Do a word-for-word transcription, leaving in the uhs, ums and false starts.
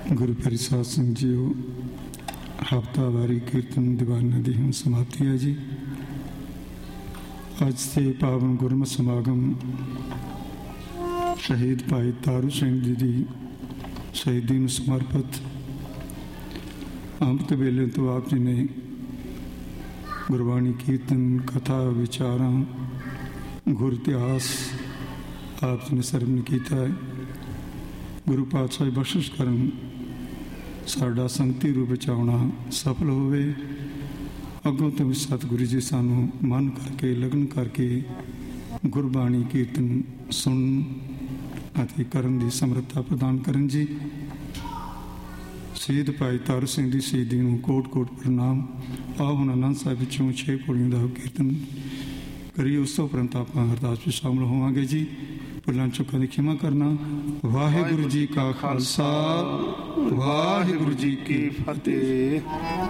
ਗੁਰੂ ਪਿਆਰੇ ਸਾਧ ਸੰਗਤ ਜੀਓ, ਹਫ਼ਤਾਵਾਰੀ ਕੀਰਤਨ ਦੀਵਾਨਾਂ ਦੀ ਹੁਣ ਸਮਾਪਤੀ ਹੈ ਜੀ। ਅੱਜ ਦੇ ਪਾਵਨ ਗੁਰਮਤਿ ਸਮਾਗਮ ਸ਼ਹੀਦ ਭਾਈ ਤਾਰੂ ਸਿੰਘ ਜੀ ਦੀ ਸ਼ਹੀਦੀ ਨੂੰ ਸਮਰਪਿਤ। ਅੰਮ੍ਰਿਤ ਵੇਲੇ ਤੋਂ ਆਪ ਜੀ ਨੇ ਗੁਰਬਾਣੀ ਕੀਰਤਨ, ਕਥਾ, ਵਿਚਾਰਾਂ, ਗੁਰ ਇਤਿਹਾਸ ਆਪ ਜੀ ਨੇ ਸਰਵਣ ਕੀਤਾ ਹੈ। ਗੁਰੂ ਪਾਤਸ਼ਾਹ ਬਖਸ਼ਿਸ਼ ਕਰਨ ਸਾਡਾ ਸੰਗਤੀ ਰੂਪ ਵਿੱਚ ਆਉਣਾ ਸਫਲ ਹੋਵੇ। ਅੱਗੋਂ ਤੋਂ ਵੀ ਸਤਿਗੁਰੂ ਜੀ ਸਾਨੂੰ ਮਨ ਕਰਕੇ, ਲਗਨ ਕਰਕੇ ਗੁਰਬਾਣੀ ਕੀਰਤਨ ਸੁਣਨ ਅਤੇ ਕਰਨ ਦੀ ਸਮਰੱਥਾ ਪ੍ਰਦਾਨ ਕਰਨ ਜੀ। ਸ਼ਹੀਦ ਭਾਈ ਤਾਰੂ ਸਿੰਘ ਦੀ ਸ਼ਹੀਦੀ ਨੂੰ ਕੋਟ ਕੋਟ ਪ੍ਰਣਾਮ। ਆਓ ਹੁਣ ਆਨੰਦ ਸਾਹਿਬ ਵਿੱਚੋਂ ਛੇ ਪੌੜੀਆਂ ਦਾ ਕੀਰਤਨ ਕਰੀਏ। ਉਸ ਤੋਂ ਉਪਰੰਤ ਆਪਾਂ ਅਰਦਾਸ ਵਿੱਚ ਸ਼ਾਮਲ ਹੋਵਾਂਗੇ ਜੀ। ਭੁੱਲਾਂ ਚੁੱਕਾਂ ਦੀ ਖਿਮਾ ਕਰਨਾ। ਵਾਹਿਗੁਰੂ ਜੀ ਕਾ ਖਾਲਸਾ, ਵਾਹਿਗੁਰੂ ਜੀ ਕੀ ਫਤਿਹ।